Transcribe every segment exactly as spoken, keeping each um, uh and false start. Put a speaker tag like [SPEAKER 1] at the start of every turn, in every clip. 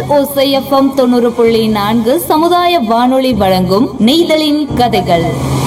[SPEAKER 1] ஓசை எஃப்எம் தொண்ணூறு புள்ளி நான்கு சமுதாய வானொலி வழங்கும் நெய்தலின் கதைகள்.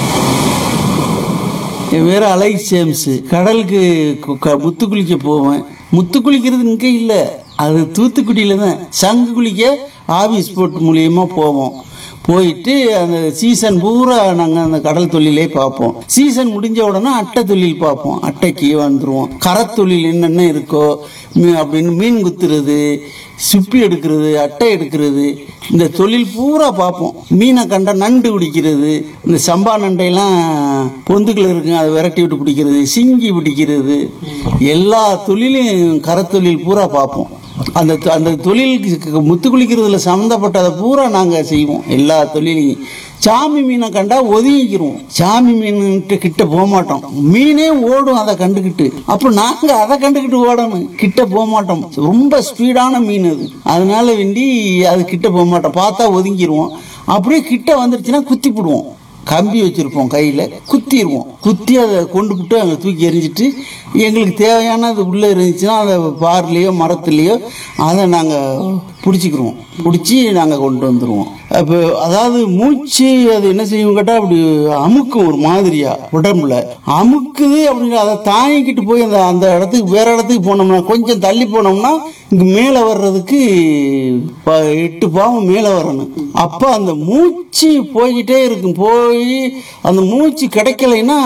[SPEAKER 2] என் பேர் அலைக்ஸ் ஜேம்ஸ். கடலுக்கு கு- க- முத்து குளிக்க போவேன். முத்து குளிக்கிறது இங்கே இல்லை, அது தூத்துக்குடியில தான். சங்கு குளிக்க ஆபீஸ் போட் மூலியமா போவோம். போயிட்டு அந்த சீசன் பூரா நாங்கள் அந்த கடல் தொழிலே பார்ப்போம். சீசன் முடிஞ்ச உடனே அட்டை தொழில் பார்ப்போம். அட்டைக்கு வந்துடுவோம். கரை தொழில் என்னென்ன இருக்கோ மீ- அப்படின்னு மீன் குத்துறது, சுப்பி எடுக்கிறது, அட்டை எடுக்கிறது, இந்த தொழில் பூரா பார்ப்போம். மீனை கண்ட நண்டு பிடிக்கிறது, இந்த சம்பா நண்டையெல்லாம் பொந்துக்குள்ள இருக்குங்க, அதை விரட்டி விட்டு பிடிக்கிறது, சிங்கி பிடிக்கிறது, எல்லா தொழிலையும் கரை தொழில் பூரா பார்ப்போம். அந்த தொ- அந்த தொழிலுக்கு முத்து குளிக்கிறதுல சம்மந்தப்பட்டதை பூரா நாங்கள் செய்வோம். எல்லா தொழிலையும். சாமி மீனை கண்டா ஒதுங்கிக்கிறோம். சாமி மீன்ட்டு கிட்ட போக மாட்டோம். மீனே ஓடும் அதை கண்டுக்கிட்டு. அப்போ நாங்கள் அதை கண்டுக்கிட்டு ஓடணும், கிட்ட போக மாட்டோம். ரொம்ப ஸ்பீடான மீன் அது, அதனால வேண்டி அது கிட்ட போக மாட்டோம். பார்த்தா ஒதுங்கிடுவோம். அப்படியே கிட்ட வந்துருச்சுன்னா குத்தி போடுவோம். கம்பி வச்சிருப்போம் கையில், குத்திடுவோம். குத்தி அதை கொண்டுக்கிட்டு அங்கே தூக்கி எறிஞ்சிட்டு எங்களுக்கு தேவையானது உள்ளே இருந்துச்சுன்னா அதை பார்லேயோ மரத்துலேயோ அதை நாங்கள் பிடிச்சிக்கிருவோம். பிடிச்சி நாங்கள் கொண்டு வந்துடுவோம். அப்போ அதாவது மூச்சு அது என்ன செய்யும் கேட்டால் அப்படி அமுக்கும், ஒரு மாதிரியா உடம்புல அமுக்குது. அப்படின்னு அதை தாங்கிக்கிட்டு போய் அந்த அந்த இடத்துக்கு வேற இடத்துக்கு போனோம்னா, கொஞ்சம் தள்ளி போனோம்னா இங்கே மேலே வர்றதுக்கு ப- எட்டு பாவம் மேலே வரணும். அப்போ அந்த மூச்சு போய்கிட்டே இருக்கும். போய் அந்த மூச்சு கிடைக்கலைன்னா